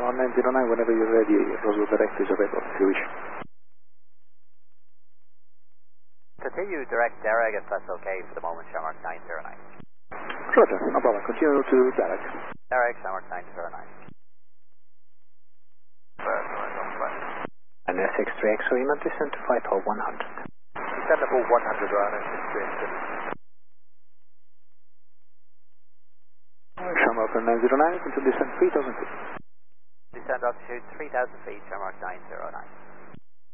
on 909, whenever you're ready, Roswell Direct is available if you wish. Continue direct Derek if that's okay for the moment, Shamrock 909. Roger, no problem. Continue to Derek. Derek, Shamrock 909. And SX3 X-ray email descent to flight hold 100. Descend to full 100 around SX3 X-ray. Shamrock 909, into descent 3000 feet. Descend altitude 3000 feet, Shamrock 909.